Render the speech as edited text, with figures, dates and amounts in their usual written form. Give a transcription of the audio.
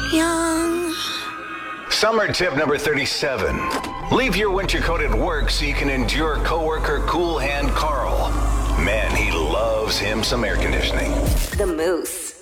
young. Summer tip number 37. Leave your winter coat at work so you can endure coworker Cool Hand Carl. Man, he loves him some air conditioning. The Moose.